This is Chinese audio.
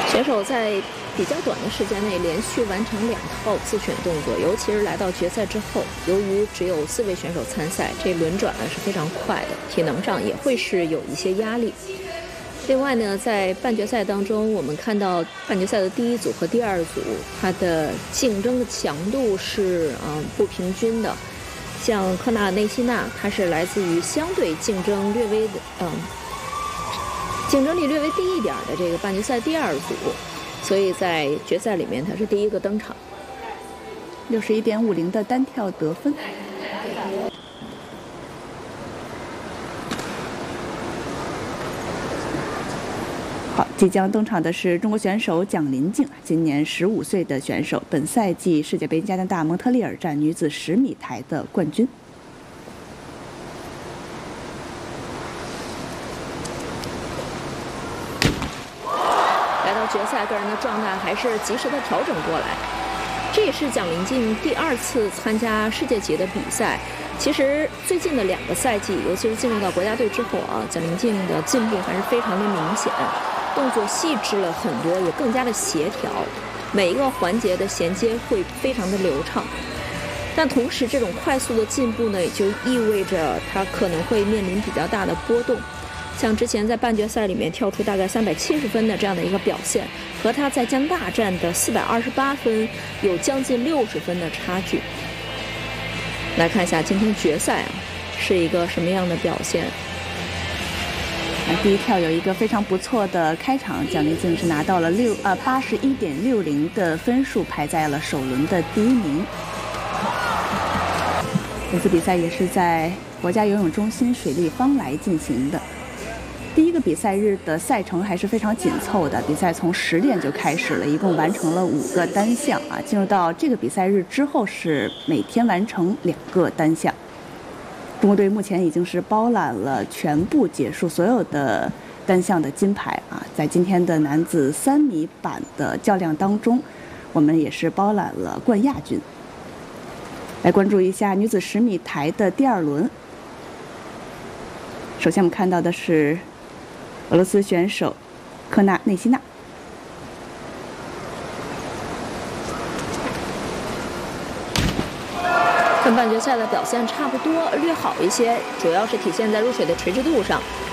选手在比较短的时间内连续完成2套自选动作，尤其是来到决赛之后，由于只有4位选手参赛，这轮转呢是非常快的，体能上也会是有一些压力。另外呢，在半决赛当中，我们看到半决赛的第1组和第2组，它的竞争的强度是不平均的。像科纳内西纳，他是来自于相对竞争力略微低一点的这个半决赛第2组，所以在决赛里面他是第1个登场。 61.50的单跳得分。好，即将登场的是中国选手蒋林静，今年15岁的选手，本赛季世界杯加拿大蒙特利尔站女子10米台的冠军。 来到决赛，个人的状态还是及时的调整过来。这也是蒋林静第2次参加世界级的比赛。其实最近的2个赛季，尤其是进入到国家队之后蒋林静的进步还是非常的明显，动作细致了很多，也更加的协调，每一个环节的衔接会非常的流畅。但同时，这种快速的进步呢，也就意味着他可能会面临比较大的波动。像之前在半决赛里面跳出大概370分的这样的一个表现，和他在加拿大站的428分有将近60分的差距。来看一下今天决赛是一个什么样的表现。 第一跳有一个非常不错的开场，蒋林静是拿到了81.60的分数，排在了首轮的第1名。这次比赛也是在国家游泳中心水立方来进行的。第1个比赛日的赛程还是非常紧凑的，比赛从10点就开始了，一共完成了5个单项进入到这个比赛日之后是每天完成2个单项。中国队目前已经是包揽了全部结束所有的单项的金牌在今天的男子3米板的较量当中，我们也是包揽了冠亚军。来关注一下女子10米台的第2轮。首先我们看到的是俄罗斯选手科纳内西纳。 跟半决赛的表现差不多，略好一些，主要是体现在入水的垂直度上。